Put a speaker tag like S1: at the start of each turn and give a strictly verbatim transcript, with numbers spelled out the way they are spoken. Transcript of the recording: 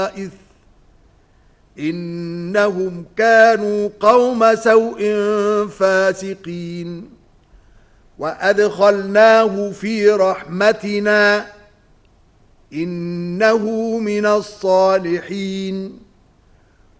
S1: إنهم كانوا قوم سوء فاسقين وأدخلناه في رحمتنا إنه من الصالحين.